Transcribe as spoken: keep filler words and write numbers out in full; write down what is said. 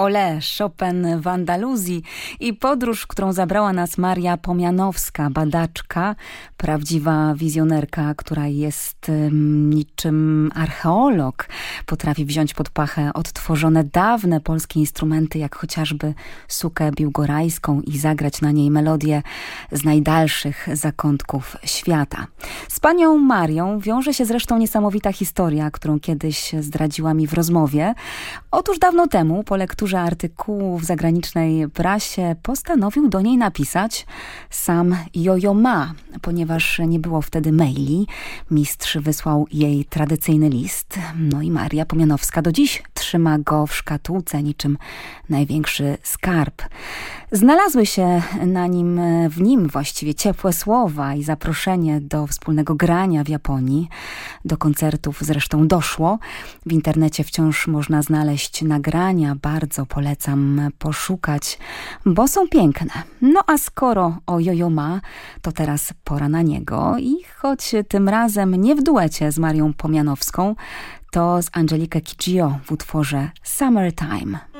Ole, Chopin w Andaluzji i podróż, którą zabrała nas Maria Pomianowska, badaczka, prawdziwa wizjonerka, która jest um, niczym archeolog. Potrafi wziąć pod pachę odtworzone dawne polskie instrumenty, jak chociażby sukę biłgorajską i zagrać na niej melodię z najdalszych zakątków świata. Z panią Marią wiąże się zresztą niesamowita historia, którą kiedyś zdradziła mi w rozmowie. Otóż dawno temu, po lekturze artykułu w zagranicznej prasie, postanowił do niej napisać sam Yo-Yo Ma, ponieważ nie było wtedy maili. Mistrz wysłał jej tradycyjny list. No i Maria Pomianowska do dziś trzyma go w szkatułce niczym największy skarb. Znalazły się na nim, w nim właściwie ciepłe słowa i zaproszenie do wspólnego grania w Japonii. Do koncertów zresztą doszło. W internecie wciąż można znaleźć nagrania, bardzo polecam poszukać, bo są piękne. No a skoro o Yo-Yo Ma, to teraz pora na niego i choć tym razem nie w duecie z Marią Pomianowską, to z Angelique Kidjo w utworze Summertime.